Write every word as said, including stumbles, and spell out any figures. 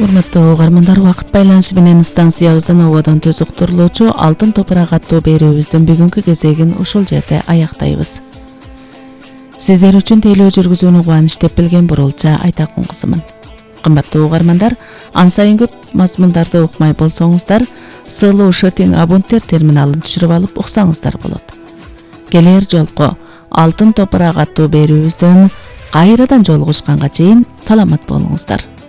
Урматтуу угармандар, убакыт байланышы менен станциябыздан ободон төз уктурулуучу Алтын топурак аттуу берүүбүздүн бүгүнкү кезегин ушул жерде аяктайбыз. Сиздер үчүн тейлөө жүргүзүүнү кубаныч деп билген Бурулча Айтакун кызымын. Кымбаттуу угармандар, ан сайын көп мазмундарды укмай болсоңуздар, сылуу шытың абонттер терминалын түшүрүп алып уксаңыздар болот. Келер жолку Алтын топурак аттуу берүүбүздөн кайрадан жолугушканга чейин саламат болуңуздар.